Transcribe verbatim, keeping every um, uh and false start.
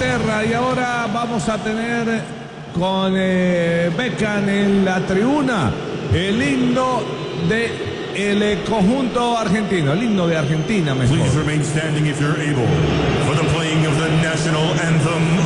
Inglaterra. Y ahora vamos a tener con eh, Beckham en la tribuna el himno de el conjunto argentino, el himno de Argentina mejor. Please remain standing if you're able for the playing of the national anthem